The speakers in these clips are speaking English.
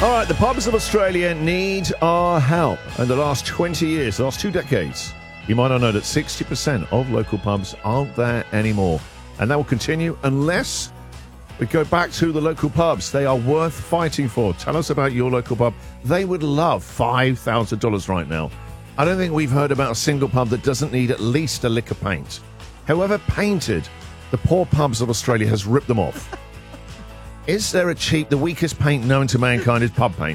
All right, the pubs of Australia need our help. In the last 20 years, the last 2 decades, you might not know that 60% of local pubs aren't there anymore. And that will continue unless we go back to the local pubs. They are worth fighting for. Tell us about your local pub. They would love $5,000 right now. I don't think we've heard about a single pub that doesn't need at least a lick of paint. However painted, the poor pubs of Australia has ripped them off. Is there the weakest paint known to mankind is pub paint.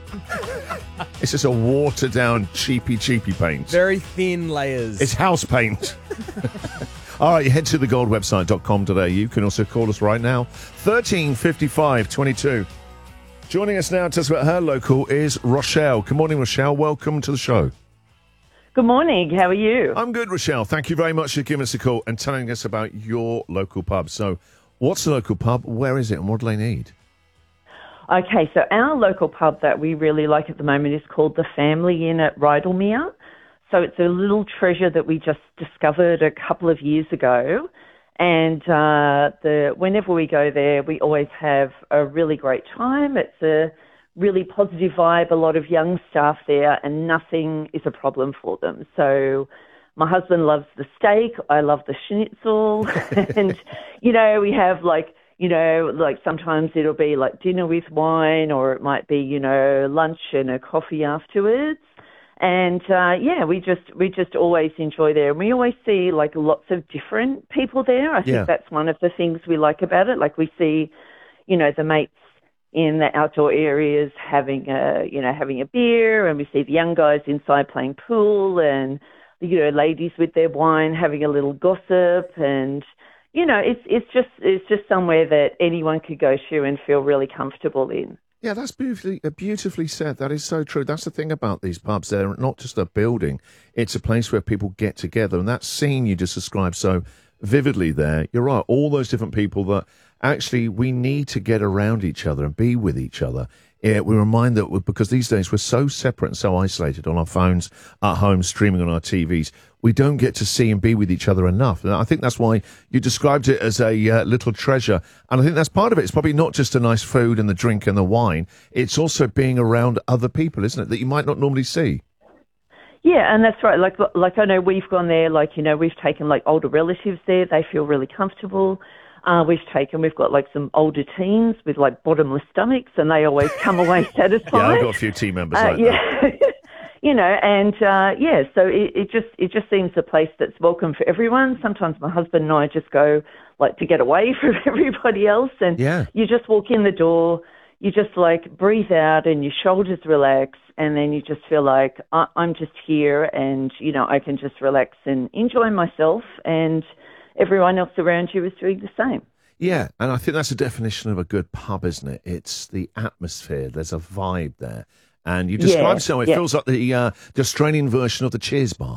It's just a watered-down, cheapy paint. Very thin layers. It's house paint. All right, you head to thegoldwebsite.com.au. You can also call us right now, 135522. Joining us now to tell us about her local is Rochelle. Good morning, Rochelle. Welcome to the show. Good morning. How are you? I'm good, Rochelle. Thank you very much for giving us a call and telling us about your local pub. So, what's the local pub? Where is it? And what do they need? Okay, so our local pub that we really like at the moment is called the Family Inn at Rydalmere. So it's a little treasure that we just discovered a couple of years ago. And whenever we go there, we always have a really great time. It's a really positive vibe, a lot of young staff there, and nothing is a problem for them. So my husband loves the steak. I love the schnitzel. And, we have sometimes it'll be like dinner with wine, or it might be, lunch and a coffee afterwards. And, we just always enjoy there. And we always see lots of different people there. I think that's one of the things we like about it. Like we see, the mates in the outdoor areas having a beer, and we see the young guys inside playing pool, and ladies with their wine having a little gossip, and it's just somewhere that anyone could go to and feel really comfortable in. Yeah, that's beautifully said. That is so true. That's the thing about these pubs. They're not just a building; it's a place where people get together. And that scene you just described so vividly there, you're right. All those different people that actually we need to get around each other and be with each other. We remind that because these days we're so separate and so isolated on our phones, at home, streaming on our TVs, we don't get to see and be with each other enough. And I think that's why you described it as a little treasure. And I think that's part of it. It's probably not just a nice food and the drink and the wine. It's also being around other people, isn't it, that you might not normally see. Yeah, and that's right. Like I know we've gone there, we've taken older relatives there. They feel really comfortable. We've got some older teens with bottomless stomachs, and they always come away satisfied. Yeah, I've got a few team members like that. So it just seems a place that's welcome for everyone. Sometimes my husband and I just go to get away from everybody else, and you just walk in the door, you just breathe out, and your shoulders relax, and then you just feel like I'm just here, and I can just relax and enjoy myself, and everyone else around you is doing the same. Yeah, and I think that's the definition of a good pub, isn't it? It's the atmosphere. There's a vibe there. And you described it feels like the Australian version of the Cheers bar.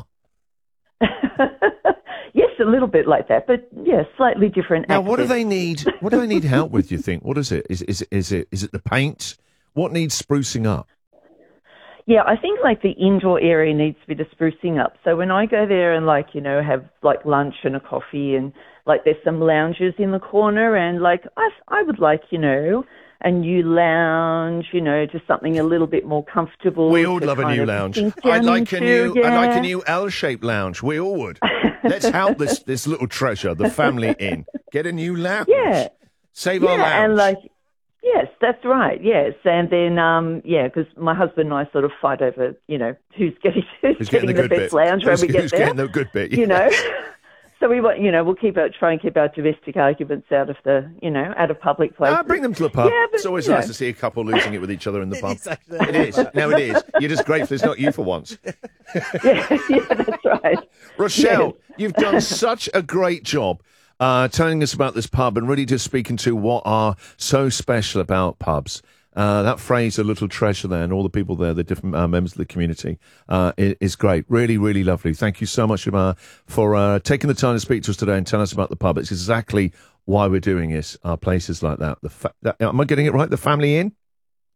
Yes, a little bit like that, but slightly different. Now, what do they need? What do they need help with? You think? What is it? Is it the paint? What needs sprucing up? Yeah, I think the indoor area needs a bit of sprucing up. So when I go there and have lunch and a coffee, and there's some lounges in the corner, and I would a new lounge, just something a little bit more comfortable. We all love a new lounge. I'd like a new L-shaped lounge. We all would. Let's help this little treasure, the Family Inn. Get a new lounge. Yeah. Save our lounge. And yes, that's right. Yes, and then because my husband and I sort of fight over who's getting the best lounge when we get there. Who's getting the good bit? Yeah. So we want we'll try and keep our domestic arguments out of out of public places. Bring them to the pub. Yeah, but, it's always nice to see a couple losing it with each other in the pub. It is. No, it is. You're just grateful it's not you for once. yeah, that's right. Rochelle, you've done such a great job telling us about this pub and really just speaking to what are so special about pubs. That phrase, a little treasure there, and all the people there, the different members of the community, is great. Really, really lovely. Thank you so much, for taking the time to speak to us today and tell us about the pub. It's exactly why we're doing this, places like that. Am I getting it right? The Family Inn?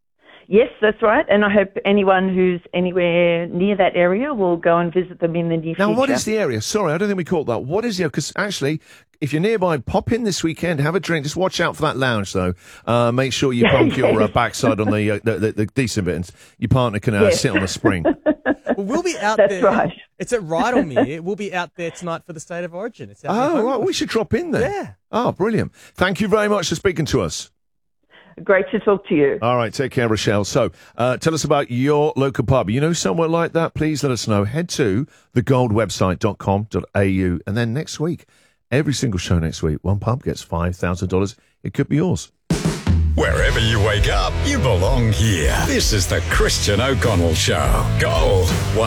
Yes, that's right. And I hope anyone who's anywhere near that area will go and visit them in the near future. Now, what is the area? Sorry, I don't think we caught that. What is the area? Because actually, if you're nearby, pop in this weekend, have a drink. Just watch out for that lounge, though. Make sure you pump your backside on the decent bit, and your partner can sit on the spring. Well, we'll be out That's there. right. It's at Rydalmere. We'll be out there tonight for the State of Origin. It's out Oh, near right. Homebush. We should drop in there. Yeah. Oh, brilliant. Thank you very much for speaking to us. Great to talk to you. All right, take care, Rochelle. So, tell us about your local pub. You know somewhere like that? Please let us know. Head to thegoldwebsite.com.au. And then next week, every single show next week, one pub gets $5,000. It could be yours. Wherever you wake up, you belong here. This is the Christian O'Connell Show. Gold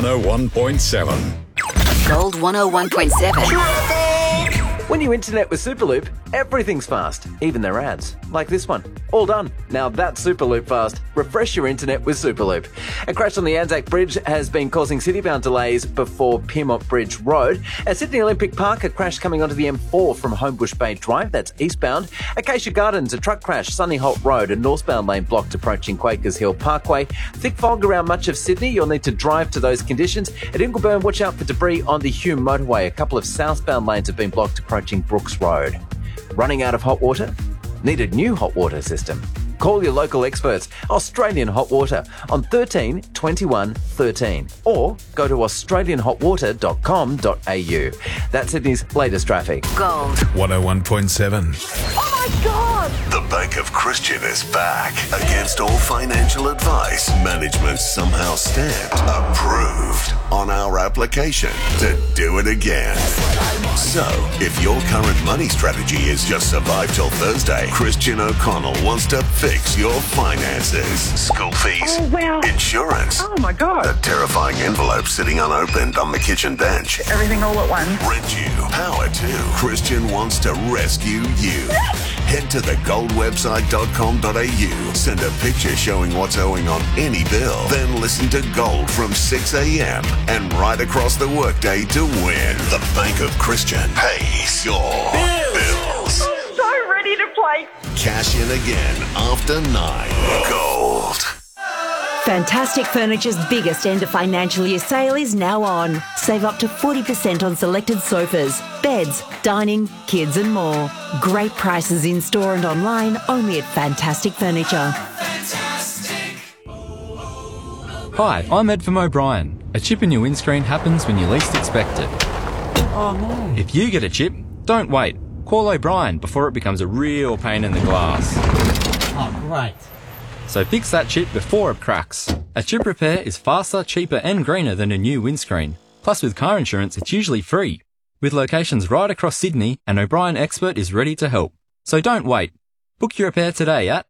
101.7. Gold 101.7. When you internet with Superloop, everything's fast, even their ads. Like this one. All done. Now that's Superloop fast. Refresh your internet with Superloop. A crash on the Anzac Bridge has been causing city-bound delays before Piermont Bridge Road. At Sydney Olympic Park, a crash coming onto the M4 from Homebush Bay Drive, that's eastbound. Acacia Gardens, a truck crash, Sunny Holt Road, a northbound lane blocked approaching Quakers Hill Parkway. Thick fog around much of Sydney. You'll need to drive to those conditions. At Ingleburn, watch out for debris on the Hume motorway. A couple of southbound lanes have been blocked approaching Brooks Road. Running out of hot water? Need a new hot water system? Call your local experts, Australian Hot Water, on 13 21 13, or go to australianhotwater.com.au. That's Sydney's latest traffic. Gold 101.7. Oh my God! The Bank of Christian is back. Against all financial advice, management somehow stamped approved on our application to do it again. So, if your current money strategy is just survive till Thursday, Christian O'Connell wants to fix your finances. School fees, insurance, Oh my God. a terrifying envelope sitting unopened on the kitchen bench, Everything all at once. rent you, power to. Christian wants to rescue you. Head to thegoldwebsite.com.au. Send a picture showing what's owing on any bill. Then listen to Gold from 6 a.m. and right across the workday to win. The Bank of Christian pays your bills. So ready to play. Cash in again after 9. Gold. Fantastic Furniture's biggest end of financial year sale is now on. Save up to 40% on selected sofas, beds, dining, kids and more. Great prices in store and online only at Fantastic Furniture. Hi, I'm Ed from O'Brien. A chip in your windscreen happens when you least expect it. Oh, no. If you get a chip, don't wait. Call O'Brien before it becomes a real pain in the glass. Oh, great. So fix that chip before it cracks. A chip repair is faster, cheaper and greener than a new windscreen. Plus with car insurance, it's usually free. With locations right across Sydney, an O'Brien expert is ready to help. So don't wait. Book your repair today at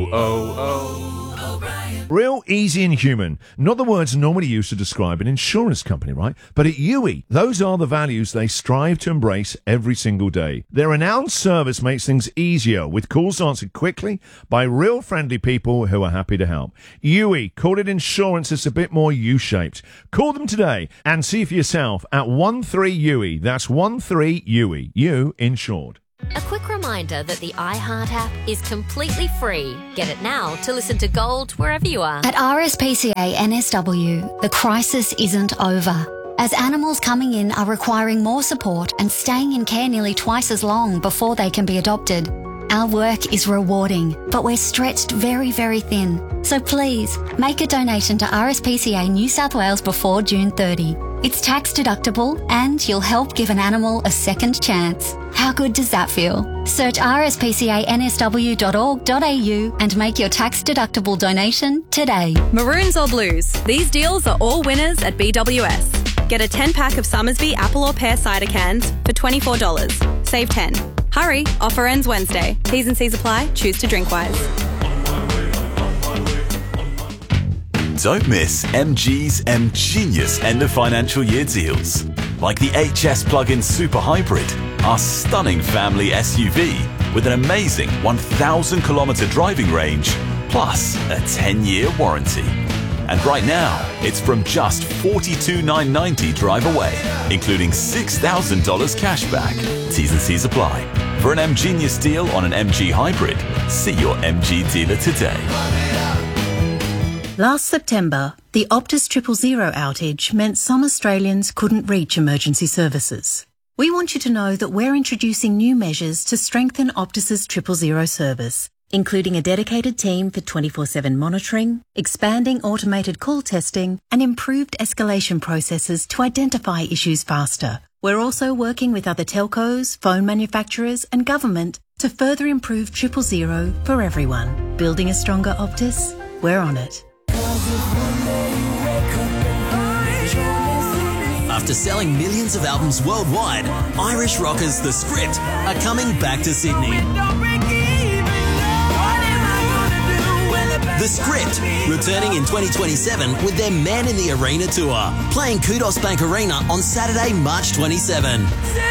Real, easy and human. Not the words normally used to describe an insurance company, right? But at UE, those are the values they strive to embrace every single day. Their renowned service makes things easier with calls answered quickly by real friendly people who are happy to help. UE, call it insurance, it's a bit more U-shaped. Call them today and see for yourself at 13UE. That's 13UE. You insured. A quick reminder that the iHeart app is completely free. Get it now to listen to Gold wherever you are. At RSPCA NSW, the crisis isn't over. As animals coming in are requiring more support and staying in care nearly twice as long before they can be adopted. Our work is rewarding, but we're stretched very, very thin. So please, make a donation to RSPCA New South Wales before June 30. It's tax deductible and you'll help give an animal a second chance. How good does that feel? Search rspcansw.org.au and make your tax deductible donation today. Maroons or blues? These deals are all winners at BWS. Get a 10-pack of Summersby apple or pear cider cans for $24. Save 10. Hurry, offer ends Wednesday. T's and C's apply. Choose to drink wise. Don't miss MG's M-Genius end of financial year deals. Like the HS plug-in Super Hybrid, our stunning family SUV with an amazing 1,000 kilometre driving range, plus a 10-year warranty. And right now, it's from just $42,990 drive away, including $6,000 cash back. T's and C's apply. For an M-Genius deal on an MG Hybrid, see your MG dealer today. Last September, the Optus 000 outage meant some Australians couldn't reach emergency services. We want you to know that we're introducing new measures to strengthen Optus's 000 service, including a dedicated team for 24/7 monitoring, expanding automated call testing, and improved escalation processes to identify issues faster. We're also working with other telcos, phone manufacturers, and government to further improve 000 for everyone. Building a stronger Optus? We're on it. After selling millions of albums worldwide, Irish rockers The Script are coming back to Sydney. The Script, returning in 2027 with their Man in the Arena tour, playing Kudos Bank Arena on Saturday, March 27.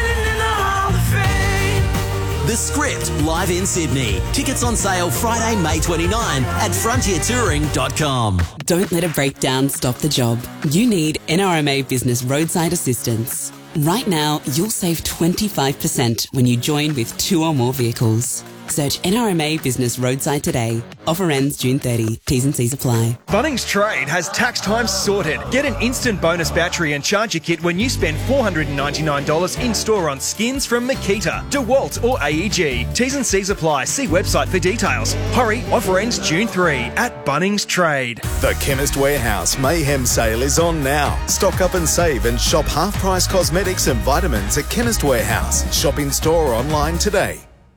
The Script, live in Sydney. Tickets on sale Friday, May 29 at frontiertouring.com. Don't let a breakdown stop the job. You need NRMA Business Roadside Assistance. Right now, you'll save 25% when you join with 2 or more vehicles. Search NRMA Business Roadside today. Offer ends June 30. T's and C's apply. Bunnings Trade has tax time sorted. Get an instant bonus battery and charger kit when you spend $499 in-store on skins from Makita, DeWalt or AEG. T's and C's apply. See website for details. Hurry, offer ends June 3 at Bunnings Trade. The Chemist Warehouse Mayhem Sale is on now. Stock up and save and shop half-price cosmetics and vitamins at Chemist Warehouse. Shop in store or online today.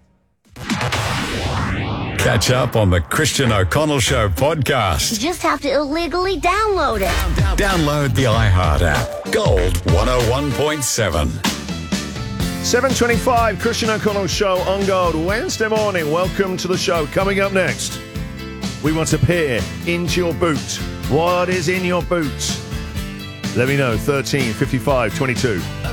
Catch up on the Christian O'Connell Show podcast. You just have to illegally download it. Download the iHeart app. Gold 101.7. 7:25, Christian O'Connell Show on Gold, Wednesday morning. Welcome to the show. Coming up next, we want to peer into your boot. What is in your boot? Let me know, 13 55 22.